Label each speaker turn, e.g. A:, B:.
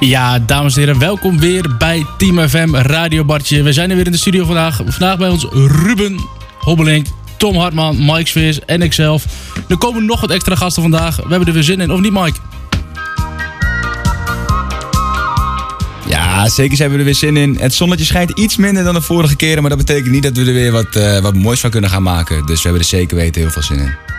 A: Ja, dames en heren, welkom weer bij Team FM Radio Bartje. We zijn er weer in de studio vandaag. Vandaag bij ons Ruben Hobbelink, Tom Hartman, Mike Sveers en ikzelf. Er komen nog wat extra gasten vandaag. We hebben er weer zin in, of niet Mike?
B: Ja, zeker zijn we er weer zin in. Het zonnetje schijnt iets minder dan de vorige keren, maar dat betekent niet dat we er weer wat moois van kunnen gaan maken. Dus we hebben er zeker weten heel veel zin in.